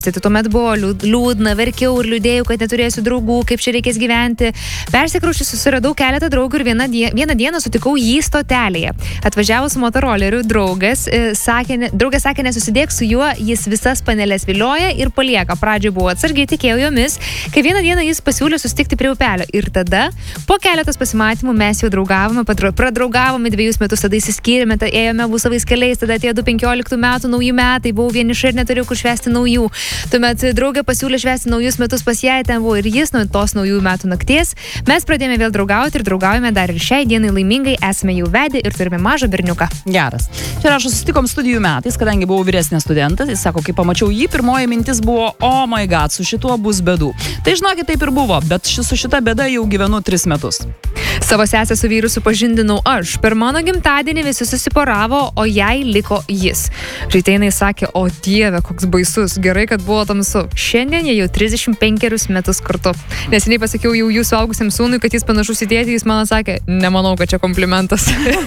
Tai tuomet buvo liūdna, verkiau ir liūdėjau, kad neturėsiu draugų, kaip čia reikės gyventi. Persikrauščius susiradau keletą draugų ir vieną dieną sutikau jį stotelėje. Atvažiavus motoroleriu, draugė sakė, nesusidėk su juo, jis visas panelės vilioja ir palieka. Pradžioje buvo atsargiai, tikėjau jomis, kai vieną dieną jis pasiūlė susitikti prie upelio. Ir tada, po keletos pasimatymų, mes jau draugavome, pradraugavome 2 metus, tada įsiskyrėme, ėjome abu savais keliais, tada atėjo 15 metų nauji metai, buvau vieniša ir neturėjau kur švęsti naujų. Tuomet draugė pasiūlė švęsti naujus metus pas ją, ten buvo ir jis nuo tos naujųjų metų nakties. Mes pradėjome vėl draugauti ir draugaujame dar ir šiai dienai laimingai, esame jau vedę ir turime mažą berniuką. Geras. Čia rašo, susitikom studijų metais, kadangi buvau vyresnės studentas, jis sako, kai pamačiau jį, pirmoji mintis buvo, oh my god, su šituo bus bėdų. Tai žinokit, taip ir buvo, bet su šita bėda jau gyvenu 3 metus. Savo sesę su vyru supažindinau aš. Per mano gimtadienį visi susiporavo, o jai liko jis. Ryteinai sakė, o dieve, koks baisus, gerai, kad buvo tamsu. Šiandien jie jau 35 metus kartu. Neseniai pasakiau jau jūsų augusiam sūnui, kad jis panašus į tėtį, jis man sakė, nemanau, kad čia komplimentas.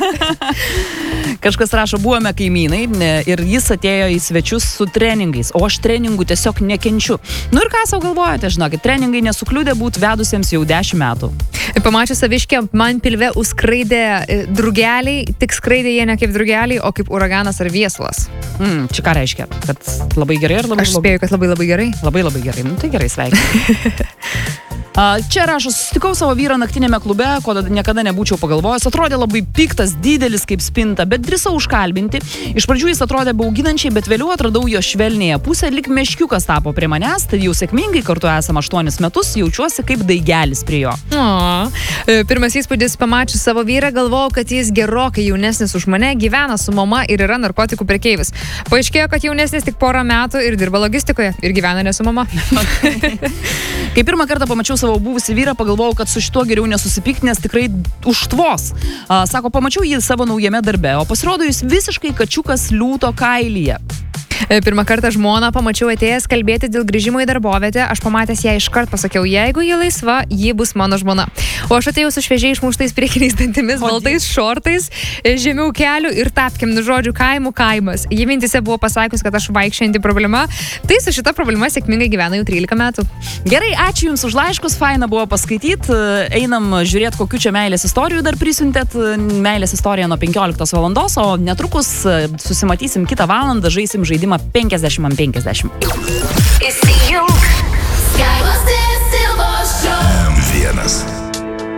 Kažkas rašo, buvome kaimynai ir jis atėjo į svečius su treningais, o aš treningų tiesiog nekenčiu. Nu ir ką savo galvojate, žinokit, treningai nesukliūdė būti vedusiems jau 10 metų. Pamačius saviškę, man pilve užskraidė drugeliai, tik skraidė jie ne kaip drugeliai, o kaip uraganas ar vieslas. Čia ką reiškia? Kad labai gerai ar labai blogai? Aš spėju, kad labai gerai. Labai gerai. Nu tai gerai, sveikinu. Čia rašo, susitikau savo vyrą naktinėme klube, ko niekada nebūčiau pagalvojęs. Atrodė labai piktas, didelis kaip spinta, bet drįsau užkalbinti. Iš pradžių jis atrodė bauginančiai, bet vėliau atradau jo švelnėje pusę, lyg meškiukas tapo prie manęs, tai jau sėkmingai kartu esam 8 metus, jaučiuosi kaip daigelis prie jo. Pirmas įspūdis, pamačius savo vyrą, galvojau, kad jis gerokai jaunesnis už mane, gyvena su mama ir yra narkotikų prekeivis. Paaiškėjo, kad jaunesnis tik 1 metų ir dirba logistikoje ir gyvena ne su mama. Kai pirmą kartą pamačiau savo buvusį vyrą, pagalvojau, kad su šituo geriau nesusipykti, nes tikrai užtvos. Sako, pamačiau jį savo naujame darbe, o pasirodo jis visiškai kačiukas liūto kailyje. Pirmą kartą žmoną pamačiau atėjęs kalbėti dėl grįžimo į darbovietę, aš pamatęs ją iškart pasakiau, jeigu ji laisva, ji bus mano žmona. O aš atėjau su šviežiai išmuštais priekiniais dantimis, baltais šortais, žemiau kelių ir tapkim, žodžiu, kaimų kaimas. Ji mintise buvo pasakius, kad aš vaikščianti problema, tai su šita problema sėkmingai gyvena jau 13 metų. Gerai, ačiū Jums už laiškus, faina buvo paskaityti, einam žiūrėti, kokių čia meilės istorijų dar prisiuntėt, meilės istorija nuo 15 valandos, o netrukus susimatysim kitą valandą, žaisim žaidimą 50 ant 50.